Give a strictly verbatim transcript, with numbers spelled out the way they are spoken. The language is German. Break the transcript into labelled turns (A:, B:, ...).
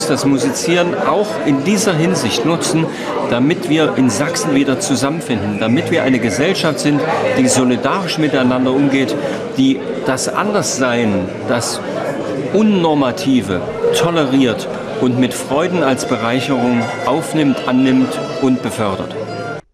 A: das Musizieren auch in dieser Hinsicht nutzen, damit wir in Sachsen wieder zusammenfinden, damit wir eine Gesellschaft sind, die solidarisch miteinander umgeht, die das Anderssein, das Unnormative toleriert und mit Freuden als Bereicherung aufnimmt, annimmt und befördert.